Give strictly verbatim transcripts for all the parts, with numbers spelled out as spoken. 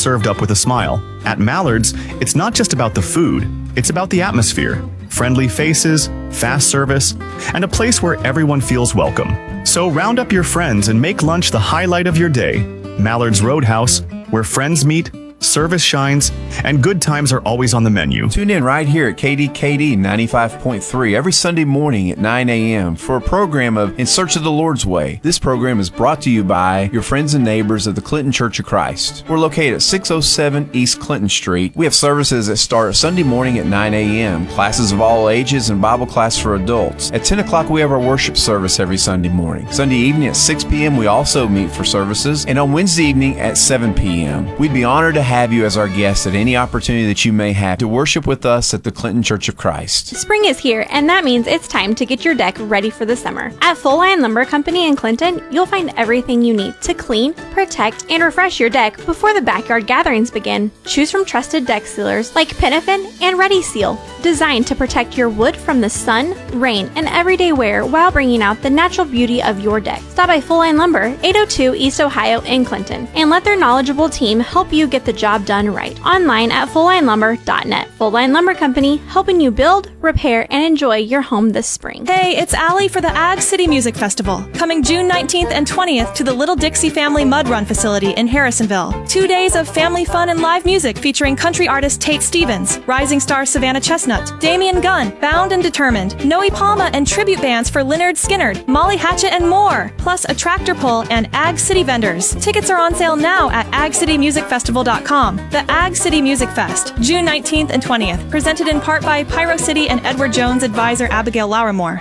served up with a smile. At Mallard's, it's not just about the food, it's about the atmosphere. Friendly faces, fast service, and a place where everyone feels welcome. So round up your friends and make lunch the highlight of your day. Mallard's Roadhouse, where friends meet, service shines, and good times are always on the menu. Tune in right here at K D K D ninety-five point three every Sunday morning at nine a.m. for a program of In Search of the Lord's Way. This program is brought to you by your friends and neighbors of the Clinton Church of Christ. We're located at six oh seven East Clinton Street. We have services that start Sunday morning at nine a.m., classes of all ages, and Bible class for adults. At ten o'clock, we have our worship service every Sunday morning. Sunday evening at six p.m., we also meet for services, and on Wednesday evening at seven p.m. We'd be honored to have have you as our guest at any opportunity that you may have to worship with us at the Clinton Church of Christ. Spring is here, and that means it's time to get your deck ready for the summer. At Full Line Lumber Company in Clinton, you'll find everything you need to clean, protect, and refresh your deck before the backyard gatherings begin. Choose from trusted deck sealers like Pinafin and Ready Seal, designed to protect your wood from the sun, rain, and everyday wear while bringing out the natural beauty of your deck. Stop by Full Line Lumber, eight oh two East Ohio in Clinton, and let their knowledgeable team help you get the job done right. Online at full line lumber dot net. Full Line Lumber Company, helping you build, repair, and enjoy your home this spring. Hey, it's Allie for the Ag City Music Festival, coming June nineteenth and twentieth to the Little Dixie Family Mud Run facility in Harrisonville. Two days of family fun and live music featuring country artist Tate Stevens, rising star Savannah Chestnut, Damian Gunn, Bound and Determined, Noe Palma, and tribute bands for Leonard Skinnard, Molly Hatchet, and more, plus a tractor pull and Ag City vendors. Tickets are on sale now at ag city music festival dot com. The Ag City Music Fest, June nineteenth and twentieth, presented in part by Pyro City and Edward Jones advisor Abigail Laurimore.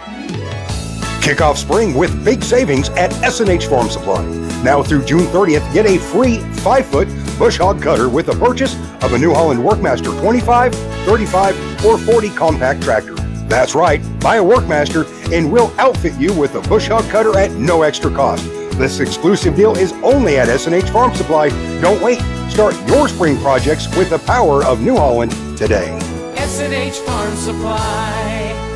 Kick off spring with big savings at S and H Farm Supply. Now through June thirtieth, get a free five foot bush hog cutter with the purchase of a New Holland Workmaster twenty-five, thirty-five, or forty compact tractor. That's right, buy a Workmaster and we'll outfit you with a bush hog cutter at no extra cost. This exclusive deal is only at S and H Farm Supply. Don't wait. Start your spring projects with the power of New Holland today. S and H Farm Supply.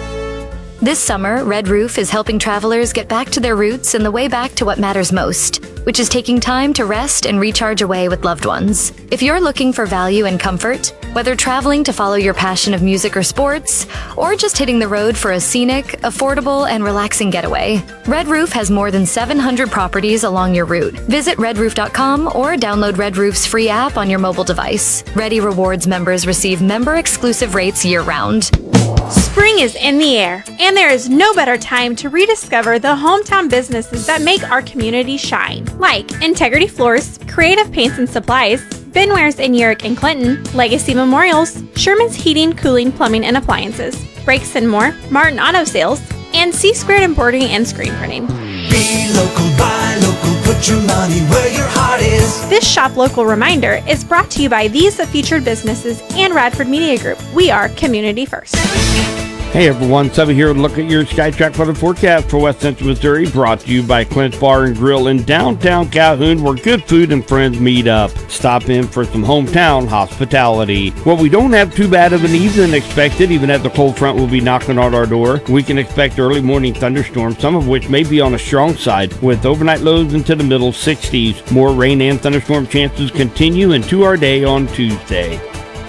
This summer, Red Roof is helping travelers get back to their roots and the way back to what matters most, which is taking time to rest and recharge away with loved ones. If you're looking for value and comfort, whether traveling to follow your passion of music or sports, or just hitting the road for a scenic, affordable, and relaxing getaway, Red Roof has more than seven hundred properties along your route. Visit red roof dot com or download Red Roof's free app on your mobile device. Ready Rewards members receive member-exclusive rates year-round. Spring is in the air, and there is no better time to rediscover the hometown businesses that make our community shine, like Integrity Floors, Creative Paints and Supplies, Binwares in Urick and Clinton, Legacy Memorials, Sherman's Heating, Cooling, Plumbing, and Appliances, Brakes and More, Martin Auto Sales, and C Squared Embroidery and Screen Printing. Be local, buy local, put your money where your heart is. This Shop Local reminder is brought to you by these featured businesses and Radford Media Group. We are community first. Hey everyone, Subby here to look at your SkyTrack weather forecast for West Central Missouri, brought to you by Clint's Bar and Grill in downtown Calhoun, where good food and friends meet up. Stop in for some hometown hospitality. Well, we don't have too bad of an evening expected, even as the cold front will be knocking on our door. We can expect early morning thunderstorms, some of which may be on a strong side, with overnight lows into the middle sixties. More rain and thunderstorm chances continue into our day on Tuesday.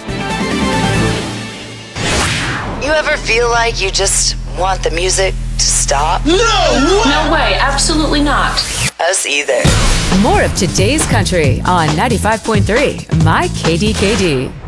You ever feel like you just want the music to stop? No way! No way, absolutely not. Us either. More of today's country on ninety-five point three, My K D K D.